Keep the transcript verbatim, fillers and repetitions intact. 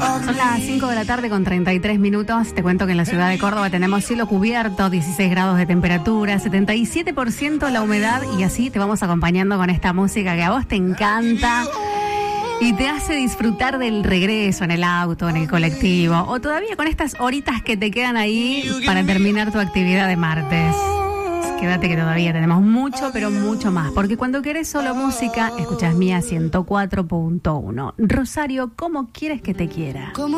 Son las cinco de la tarde con treinta y tres minutos. Te cuento que en la ciudad de Córdoba tenemos cielo cubierto, dieciséis grados de temperatura, setenta y siete por ciento la humedad, y así te vamos acompañando con esta música que a vos te encanta y te hace disfrutar del regreso en el auto, en el colectivo, o todavía con estas horitas que te quedan ahí para terminar tu actividad de martes. Quédate que todavía tenemos mucho, pero mucho más, porque cuando querés solo música, escuchás Mía ciento cuatro punto uno. Rosario, ¿cómo quieres que te quiera?